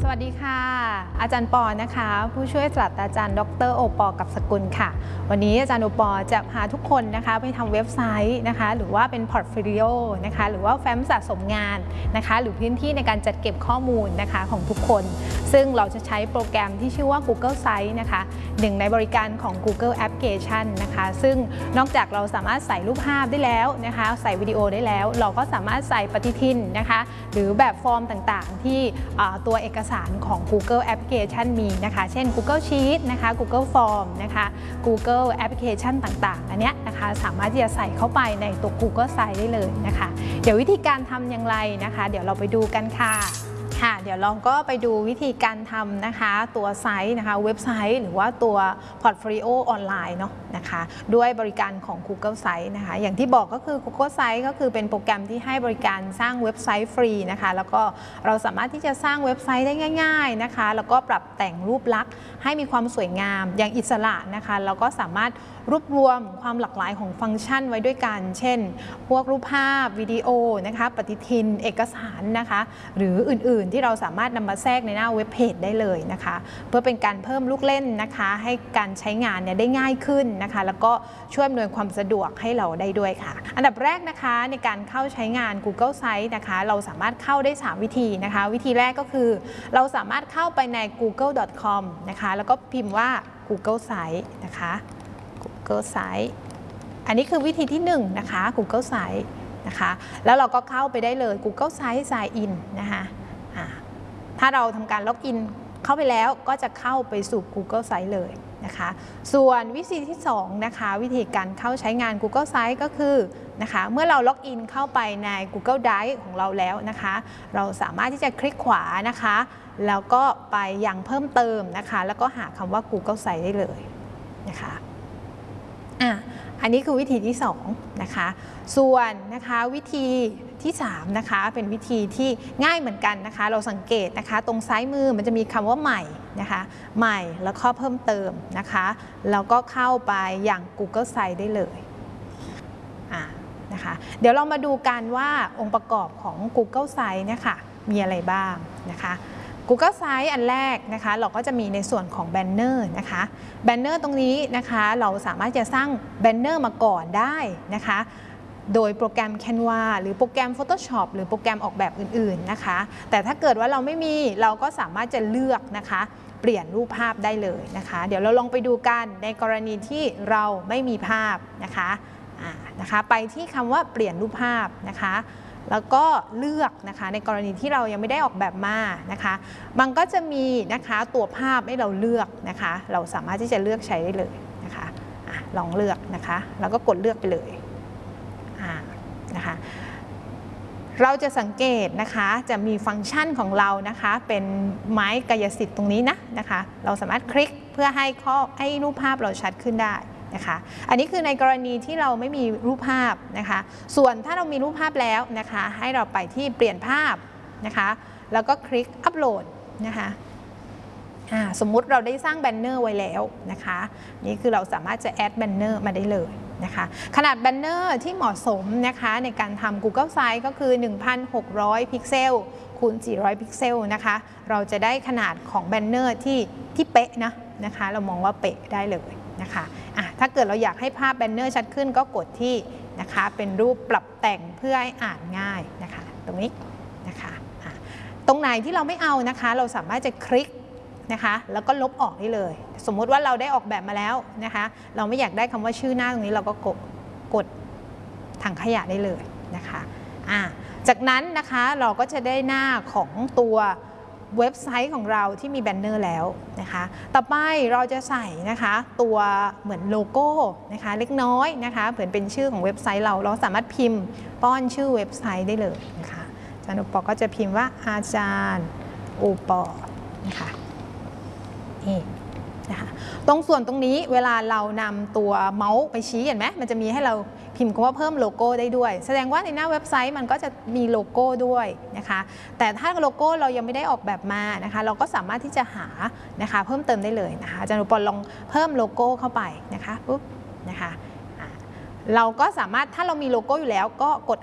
วัสดีค่ะอาจารย์ปอนะคะผู้ช่วยศาสตราจารย์ดร.โอปอกับสกุลค่ะวันนี้อาจารย์โอปอจะพาทุกคนนะคะไปทำเว็บไซต์นะคะหรือว่าเป็นพอร์ตโฟลิโอนะคะหรือว่าแฟ้มสะสมงานนะคะหรือพื้นที่ในการจัดเก็บข้อมูลนะคะของทุกคนซึ่งเราจะใช้โปรแกรมที่ชื่อว่า Google Sites นะคะหนึ่งในบริการของ Google Application นะคะซึ่งนอกจากเราสามารถใส่รูปภาพได้แล้วนะคะใส่วิดีโอได้แล้วเราก็สามารถใส่ปฏิทินนะคะหรือแบบฟอร์มต่างๆที่ตัวเอกสารของ Google Application มีนะคะเช่น Google Sheet นะคะ Google Form นะคะ Google Application ต่างๆอันนี้นะคะสามารถที่จะใส่เข้าไปในตัว Google Sites ได้เลยนะคะเดี๋ยววิธีการทำอย่างไรนะคะเดี๋ยวเราไปดูกันค่ะเดี๋ยวเราก็ไปดูวิธีการทำนะคะตัวไซต์นะคะเว็บไซต์หรือว่าตัวพอร์ตโฟลิโอออนไลน์เนาะนะคะด้วยบริการของ Google Sites นะคะอย่างที่บอกก็คือ Google Sites ก็คือเป็นโปรแกรมที่ให้บริการสร้างเว็บไซต์ฟรีนะคะแล้วก็เราสามารถที่จะสร้างเว็บไซต์ได้ง่ายๆนะคะแล้วก็ปรับแต่งรูปลักษณ์ให้มีความสวยงามอย่างอิสระนะคะเราก็สามารถรวบรวมความหลากหลายของฟังก์ชันไว้ด้วยกันเช่นพวกรูปภาพวิดีโอนะคะปฏิทินเอกสารนะคะหรืออื่นๆที่เราสามารถนำมาแทรกในหน้าเว็บเพจได้เลยนะคะเพื่อเป็นการเพิ่มลูกเล่นนะคะให้การใช้งานเนี่ยได้ง่ายขึ้นนะคะแล้วก็ช่วยอำนวยความสะดวกให้เราได้ด้วยค่ะอันดับแรกนะคะในการเข้าใช้งาน Google Sites นะคะเราสามารถเข้าได้3วิธีนะคะวิธีแรกก็คือเราสามารถเข้าไปใน google.com นะคะแล้วก็พิมพ์ว่า Google Sites นะคะ Google Sites อันนี้คือวิธีที่1นะคะ Google Sites นะคะแล้วเราก็เข้าไปได้เลย Google Sites Sign In นะคะถ้าเราทำการล็อกอินเข้าไปแล้วก็จะเข้าไปสู่ Google Sites เลยนะคะส่วนวิธีที่2นะคะวิธีการเข้าใช้งาน Google Sites ก็คือนะคะเมื่อเราล็อกอินเข้าไปใน Google Drive ของเราแล้วนะคะเราสามารถที่จะคลิกขวานะคะแล้วก็ไปยังเพิ่มเติมนะคะแล้วก็หาคำว่า Google Sites ได้เลยนะคะอันนี้คือวิธีที่2นะคะส่วนนะคะวิธีที่3นะคะเป็นวิธีที่ง่ายเหมือนกันนะคะเราสังเกตนะคะตรงซ้ายมือมันจะมีคำว่าใหม่นะคะใหม่แล้วก็เพิ่มเติมนะคะแล้วก็เข้าไปอย่าง Google Sites ได้เลยนะคะเดี๋ยวเรามาดูกันว่าองค์ประกอบของ Google Sites เนี่ยค่ะมีอะไรบ้างนะคะ Google Sites อันแรกนะคะเราก็จะมีในส่วนของแบนเนอร์นะคะแบนเนอร์ตรงนี้นะคะเราสามารถจะสร้างแบนเนอร์มาก่อนได้นะคะโดยโปรแกรม Canva หรือโปรแกรม Photoshop หรือโปรแกรมออกแบบอื่นๆนะคะแต่ถ้าเกิดว่าเราไม่มีเราก็สามารถจะเลือกนะคะเปลี่ยนรูปภาพได้เลยนะคะเดี๋ยวเราลองไปดูกันในกรณีที่เราไม่มีภาพนะคะไปที่คำว่าเปลี่ยนรูปภาพนะคะแล้วก็เลือกนะคะในกรณีที่เรายังไม่ได้ออกแบบมานะคะมันก็จะมีนะคะตัวภาพให้เราเลือกนะคะเราสามารถที่จะเลือกใช้ได้เลยนะคะลองเลือกนะคะแล้วก็กดเลือกไปเลยนะคะเราจะสังเกตนะคะจะมีฟังก์ชันของเรานะคะเป็นไม้กายสิทธิ์ตรงนี้นะคะเราสามารถคลิกเพื่อให้รูปภาพเราชัดขึ้นได้นะคะอันนี้คือในกรณีที่เราไม่มีรูปภาพนะคะส่วนถ้าเรามีรูปภาพแล้วนะคะให้เราไปที่เปลี่ยนภาพนะคะแล้วก็คลิกอัปโหลดนะคะสมมุติเราได้สร้างแบนเนอร์ไว้แล้วนะคะนี่คือเราสามารถจะแอดแบนเนอร์มาได้เลยนะคะขนาดแบนเนอร์ที่เหมาะสมนะคะในการทำ Google Sites ก็คือ 1,600 พิกเซลคูณ 400 พิกเซลนะคะเราจะได้ขนาดของแบนเนอร์ที่เป๊ะนะคะเรามองว่าเป๊ะได้เลยนะคะถ้าเกิดเราอยากให้ภาพแบนเนอร์ชัดขึ้นก็กดที่นะคะเป็นรูปปรับแต่งเพื่อให้อ่านง่ายนะคะตรงนี้นะคะตรงไหนที่เราไม่เอานะคะเราสามารถจะคลิกนะคะแล้วก็ลบออกได้เลยสมมุติว่าเราได้ออกแบบมาแล้วนะคะเราไม่อยากได้คำว่าชื่อหน้าตรงนี้เราก็กดถังขยะได้เลยนะคะจากนั้นนะคะเราก็จะได้หน้าของตัวเว็บไซต์ของเราที่มีแบนเนอร์แล้วนะคะต่อไปเราจะใส่นะคะตัวเหมือนโลโก้นะคะเล็กน้อยนะคะเหมือนเป็นชื่อของเว็บไซต์เราสามารถพิมพ์ป้อนชื่อเว็บไซต์ได้เลยนะคะอาจารย์โอปอก็จะพิมพ์ว่าอาจารย์โอปอนะคะนี่นะคะตรงส่วนตรงนี้เวลาเรานำตัวเมาส์ไปชี้เห็นไหมมันจะมีให้เราพิมพ์คำว่าเพิ่มโลโก้ได้ด้วยแสดงว่าในหน้าเว็บไซต์มันก็จะมีโลโก้ด้วยนะคะแต่ถ้าโลโก้เรายังไม่ได้ออกแบบมานะคะเราก็สามารถที่จะหานะคะเพิ่มเติมได้เลยนะคะอาจารย์อุปกรณ์ลองเพิ่มโลโก้เข้าไปนะคะปุ๊บนะคะเราก็สามารถถ้าเรามีโลโก้อยู่แล้วก็กด